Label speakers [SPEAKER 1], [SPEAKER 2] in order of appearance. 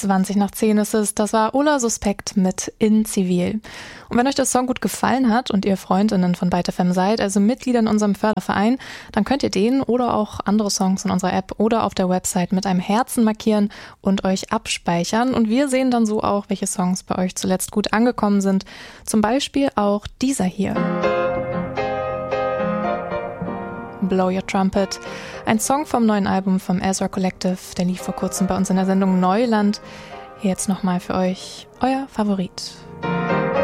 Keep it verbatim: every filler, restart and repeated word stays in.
[SPEAKER 1] zwanzig nach zehn ist es. Das war Ola Suspekt mit In Zivil. Und wenn euch der Song gut gefallen hat und ihr Freundinnen von Byte F M seid, also Mitglieder in unserem Förderverein, dann könnt ihr den oder auch andere Songs in unserer App oder auf der Website mit einem Herzen markieren und euch abspeichern. Und wir sehen dann so auch, welche Songs bei euch zuletzt gut angekommen sind. Zum Beispiel auch dieser hier. Blow Your Trumpet, ein Song vom neuen Album vom Ezra Collective, der lief vor kurzem bei uns in der Sendung Neuland. Hier jetzt nochmal für euch euer Favorit.